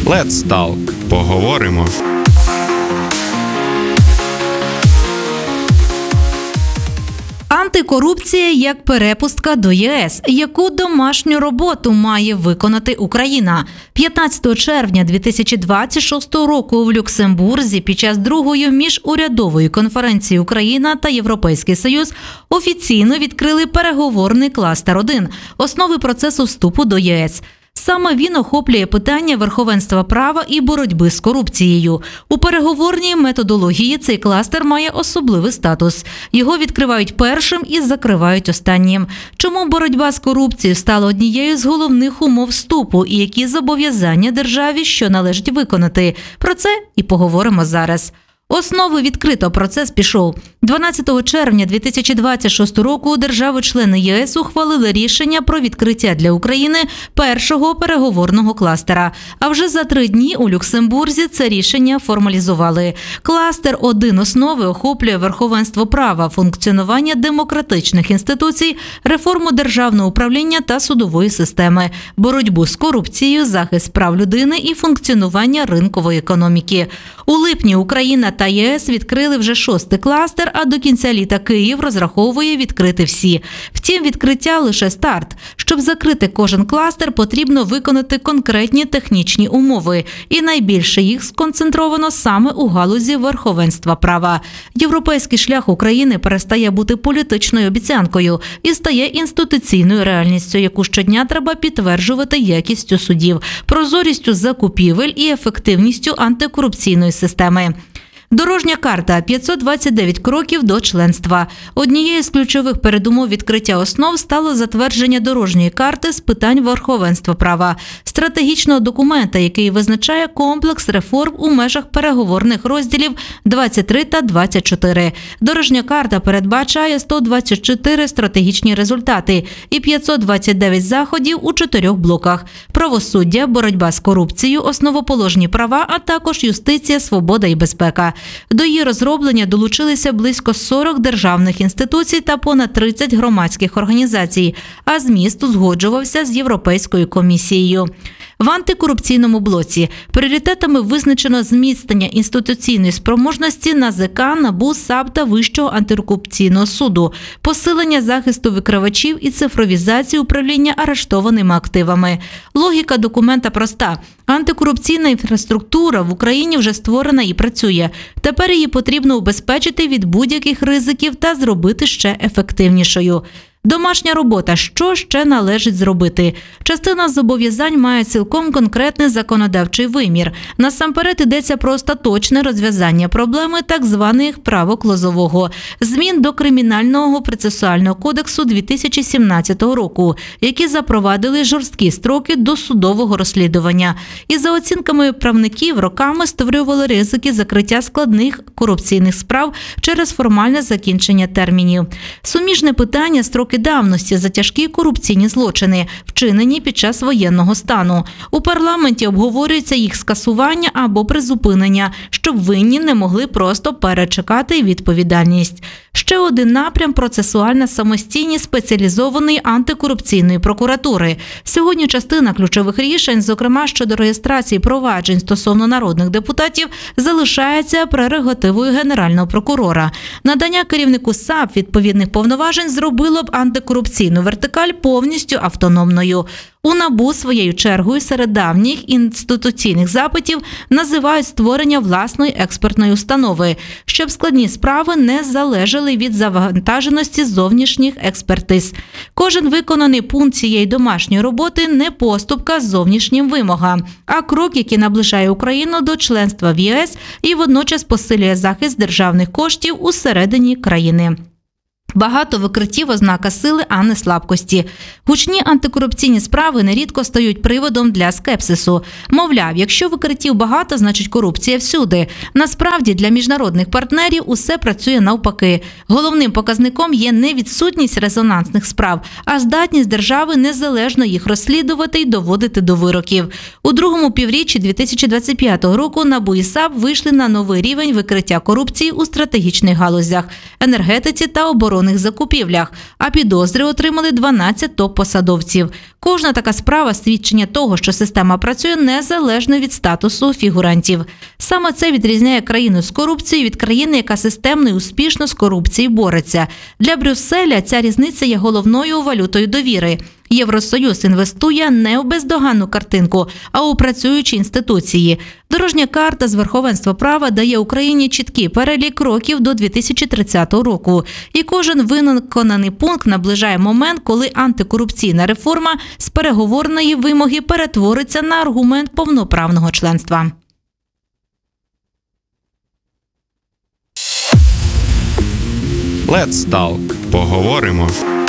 Let's Talk. Поговоримо. Антикорупція як перепустка до ЄС. Яку домашню роботу має виконати Україна? 15 червня 2026 року в Люксембурзі під час другої міжурядової конференції Україна та Європейський Союз офіційно відкрили переговорний кластер 1 – основи процесу вступу до ЄС. Саме він охоплює питання верховенства права і боротьби з корупцією. У переговорній методології цей кластер має особливий статус. Його відкривають першим і закривають останнім. Чому боротьба з корупцією стала однією з головних умов вступу і які зобов'язання державі, що належить виконати? Про це і поговоримо зараз. Основи відкрито, процес пішов. 12 червня 2026 року держави-члени ЄС ухвалили рішення про відкриття для України першого переговорного кластера. А вже за 3 дні у Люксембурзі це рішення формалізували. Кластер 1 основи охоплює верховенство права, функціонування демократичних інституцій, реформу державного управління та судової системи, боротьбу з корупцією, захист прав людини і функціонування ринкової економіки. У липні Україна та ЄС відкрили вже 6-й кластер, а до кінця літа Київ розраховує відкрити всі. Втім, відкриття – лише старт. Щоб закрити кожен кластер, потрібно виконати конкретні технічні умови. І найбільше їх сконцентровано саме у галузі верховенства права. Європейський шлях України перестає бути політичною обіцянкою і стає інституційною реальністю, яку щодня треба підтверджувати якістю судів, прозорістю закупівель і ефективністю антикорупційної системи. Дорожня карта – 529 кроків до членства. Однією з ключових передумов відкриття основ стало затвердження дорожньої карти з питань верховенства права, стратегічного документа, який визначає комплекс реформ у межах переговорних розділів 23 та 24. Дорожня карта передбачає 124 стратегічні результати і 529 заходів у 4 блоках – правосуддя, боротьба з корупцією, основоположні права, а також юстиція, свобода і безпека. До її розроблення долучилися близько 40 державних інституцій та понад 30 громадських організацій, а зміст узгоджувався з Європейською комісією. В антикорупційному блоці пріоритетами визначено зміцнення інституційної спроможності НАЗК, НАБУ, САП та Вищого антикорупційного суду, посилення захисту викривачів і цифровізацію управління арештованими активами. Логіка документа проста. Антикорупційна інфраструктура в Україні вже створена і працює. Тепер її потрібно убезпечити від будь-яких ризиків та зробити ще ефективнішою. Домашня робота. Що ще належить зробити? Частина зобов'язань має цілком конкретний законодавчий вимір. Насамперед йдеться про остаточне розв'язання проблеми так званих правок Лозового, змін до Кримінального процесуального кодексу 2017 року, які запровадили жорсткі строки досудового розслідування. І за оцінками правників, роками створювали ризики закриття складних корупційних справ через формальне закінчення термінів. Суміжне питання – строки давності за тяжкі корупційні злочини, вчинені під час воєнного стану. У парламенті обговорюється їх скасування або призупинення, щоб винні не могли просто перечекати відповідальність. Ще один напрям – процесуальна самостійність спеціалізованої антикорупційної прокуратури. Сьогодні частина ключових рішень, зокрема щодо реєстрації проваджень стосовно народних депутатів, залишається прерогативою Генерального прокурора. Надання керівнику САП відповідних повноважень зробило б антикорупційну вертикаль повністю автономною. У НАБУ своєю чергою серед давніх інституційних запитів називають створення власної експертної установи, щоб складні справи не залежали від завантаженості зовнішніх експертиз. Кожен виконаний пункт цієї домашньої роботи не поступка зовнішнім вимогам, а крок, який наближає Україну до членства в ЄС і водночас посилює захист державних коштів усередині країни. Багато викриттів – ознака сили, а не слабкості. Гучні антикорупційні справи нерідко стають приводом для скепсису. Мовляв, якщо викриттів багато, значить корупція всюди. Насправді, для міжнародних партнерів усе працює навпаки. Головним показником є не відсутність резонансних справ, а здатність держави незалежно їх розслідувати і доводити до вироків. У другому півріччі 2025 року НАБУ і САП вийшли на новий рівень викриття корупції у стратегічних галузях – енергетиці та оборонній незаконних закупівлях, а підозри отримали 12 топ-посадовців. Кожна така справа – свідчення того, що система працює незалежно від статусу фігурантів. Саме це відрізняє країну з корупцією від країни, яка системно і успішно з корупцією бореться. Для Брюсселя ця різниця є головною валютою довіри. Євросоюз інвестує не у бездоганну картинку, а у працюючі інституції. Дорожня карта з верховенства права дає Україні чіткий перелік кроків до 2030 року. І кожен виконаний пункт наближає момент, коли антикорупційна реформа з переговорної вимоги перетвориться на аргумент повноправного членства. Let's Talk. Поговоримо.